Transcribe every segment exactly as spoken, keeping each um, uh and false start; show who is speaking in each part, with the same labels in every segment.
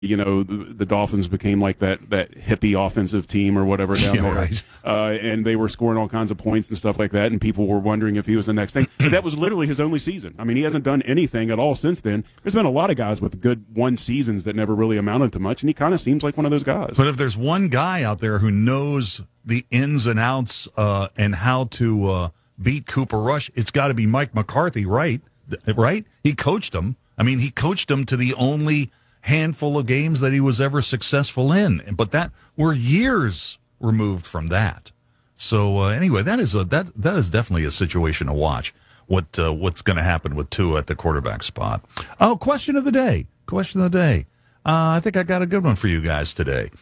Speaker 1: you know, the, the Dolphins became like that that hippie offensive team or whatever down
Speaker 2: yeah,
Speaker 1: there.
Speaker 2: Right.
Speaker 1: Uh, and they were scoring all kinds of points and stuff like that, and people were wondering if he was the next thing. But that was literally his only season. I mean, he hasn't done anything at all since then. There's been a lot of guys with good one seasons that never really amounted to much, and he kind of seems like one of those guys.
Speaker 2: But if there's one guy out there who knows the ins and outs uh, and how to uh, beat Cooper Rush, it's got to be Mike McCarthy, right? Right? He coached him. I mean, he coached him to the only handful of games that he was ever successful in, but that we're years removed from that. So uh, anyway, that is a that that is definitely a situation to watch. What uh, what's going to happen with Tua at the quarterback spot? Oh, question of the day. Question of the day. Uh, I think I got a good one for you guys today.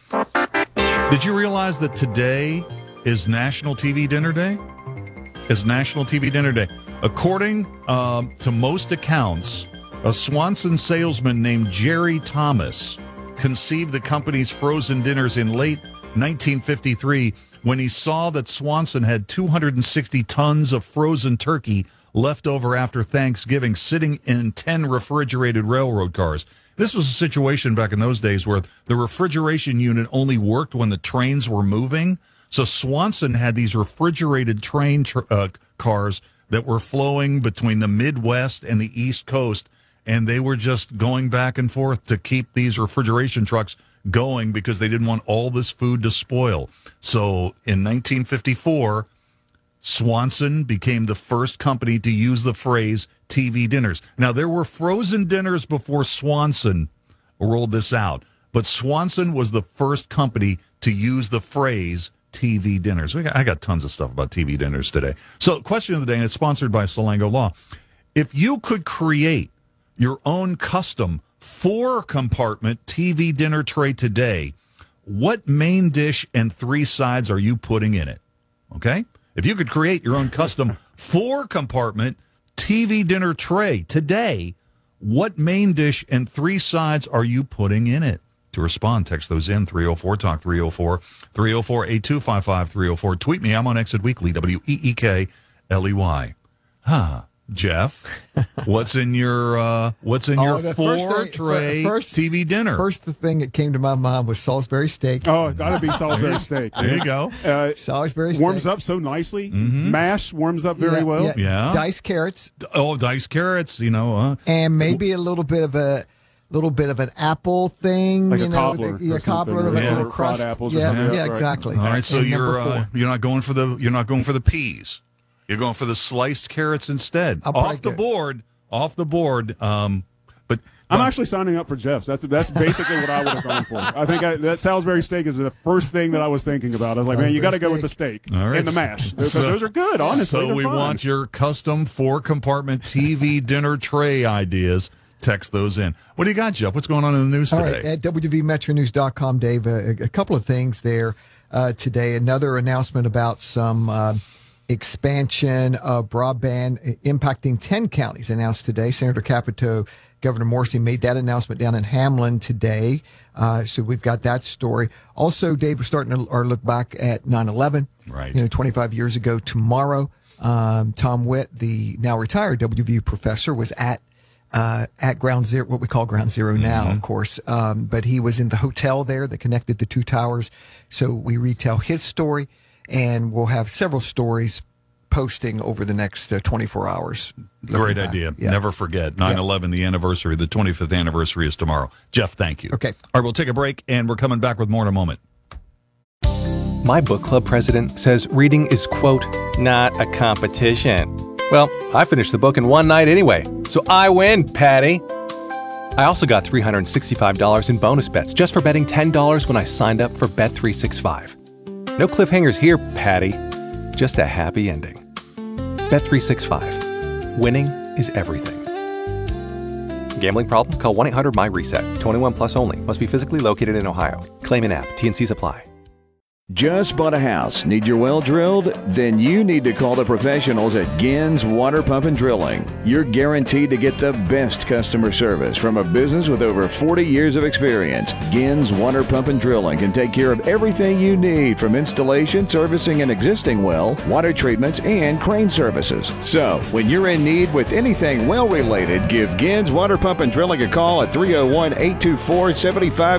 Speaker 2: Did you realize that today is National T V Dinner Day? It's National T V Dinner Day. According um, to most accounts, a Swanson salesman named Jerry Thomas conceived the company's frozen dinners in late nineteen fifty-three when he saw that Swanson had two hundred sixty tons of frozen turkey left over after Thanksgiving sitting in ten refrigerated railroad cars. This was a situation back in those days where the refrigeration unit only worked when the trains were moving. So Swanson had these refrigerated train tr- uh, cars that were flowing between the Midwest and the East Coast, and they were just going back and forth to keep these refrigeration trucks going because they didn't want all this food to spoil. So in nineteen fifty-four, Swanson became the first company to use the phrase T V dinners. Now, there were frozen dinners before Swanson rolled this out, but Swanson was the first company to use the phrase T V dinners. We got, I got tons of stuff about T V dinners today. So, question of the day, and it's sponsored by Salango Law. If you could create your own custom four-compartment T V dinner tray today, what main dish and three sides are you putting in it? Okay? If you could create your own custom four-compartment T V dinner tray today, what main dish and three sides are you putting in it? To respond, text those in, three oh four talk, three oh four, three oh four, eight two five five, three oh four. Tweet me, I'm on Exit Weekly, W E E K L E Y. Huh. Jeff, what's in your uh, what's in
Speaker 3: oh,
Speaker 2: your
Speaker 3: four-tray
Speaker 2: first, T V dinner?
Speaker 3: First, the thing that came to my mind was Salisbury steak.
Speaker 1: Oh, it got to be Salisbury steak.
Speaker 2: There you go.
Speaker 1: Uh,
Speaker 3: Salisbury steak.
Speaker 1: Warms up so nicely.
Speaker 2: Mm-hmm.
Speaker 1: Mash warms up very
Speaker 3: yeah,
Speaker 1: well.
Speaker 3: Yeah.
Speaker 2: Yeah.
Speaker 3: Diced carrots.
Speaker 2: Oh, diced carrots, you know. Uh,
Speaker 3: and maybe a little bit of a little bit of an apple thing.
Speaker 1: Like
Speaker 3: you
Speaker 1: a
Speaker 3: know,
Speaker 1: cobbler.
Speaker 3: The, yeah,
Speaker 1: or
Speaker 3: cobbler
Speaker 1: something,
Speaker 3: of a
Speaker 2: yeah.
Speaker 3: little
Speaker 1: or
Speaker 3: crust.
Speaker 1: fried apples or
Speaker 3: yeah,
Speaker 1: something.
Speaker 3: yeah,
Speaker 1: Right.
Speaker 3: exactly.
Speaker 2: all right, so
Speaker 3: And
Speaker 2: you're
Speaker 3: number
Speaker 2: uh,
Speaker 3: four.
Speaker 2: you're not going for the you're not going for the peas. You're going for the sliced carrots instead.
Speaker 3: I'll
Speaker 2: Off the
Speaker 3: get-
Speaker 2: board. Off the board. Um, but
Speaker 1: I'm actually signing up for Jeff's. That's that's basically what I would have gone for. I think I, that Salisbury steak is the first thing that I was thinking about. I was like, man, you got to go with the steak
Speaker 2: All right.
Speaker 1: and the mash because
Speaker 2: So-
Speaker 1: those are good. Honestly,
Speaker 2: So
Speaker 1: they're
Speaker 2: we
Speaker 1: fine.
Speaker 2: want your custom four-compartment T V dinner tray ideas. Text those in. What do you got, Jeff? What's going on in the news
Speaker 3: All
Speaker 2: today?
Speaker 3: right, at W V Metro News dot com, Dave, a, a couple of things there uh, today. Another announcement about some uh, expansion of broadband impacting ten counties announced today. Senator Capito, Governor Morrissey made that announcement down in Hamlin today. Uh, so we've got that story. Also, Dave, we're starting to our look back at nine eleven,
Speaker 2: Right.
Speaker 3: You know, twenty-five years ago tomorrow. Um, Tom Witt, the now retired W V U professor, was at Uh, at Ground Zero, what we call Ground Zero now,
Speaker 2: Mm-hmm.
Speaker 3: of course. Um, but he was in the hotel there that connected the two towers. So we retell his story, and we'll have several stories posting over the next uh, twenty-four hours.
Speaker 2: Great
Speaker 3: Looking
Speaker 2: idea.
Speaker 3: back. Yeah.
Speaker 2: Never forget. nine eleven, the anniversary, the twenty-fifth anniversary is tomorrow. Jeff, thank you.
Speaker 3: Okay.
Speaker 2: All right, we'll take a break, and we're coming back with more in a moment.
Speaker 4: My book club president says reading is, quote, not a competition. Well, I finished the book in one night anyway, so I win, Patty. I also got three hundred sixty-five dollars in bonus bets just for betting ten dollars when I signed up for Bet three sixty-five. No cliffhangers here, Patty. Just a happy ending. Bet three sixty-five. Winning is everything. Gambling problem? Call one eight hundred my reset. twenty-one plus only. Must be physically located in Ohio. Claim in app. T and C's apply.
Speaker 5: Just bought a house? Need your well drilled? Then you need to call the professionals at Gins Water Pump and Drilling. You're guaranteed to get the best customer service from a business with over forty years of experience. Gins Water Pump and Drilling can take care of everything you need, from installation, servicing an existing well, water treatments, and crane services. So, when you're in need with anything well related, give Gins Water Pump and Drilling a call at three oh one, eight two four, seven five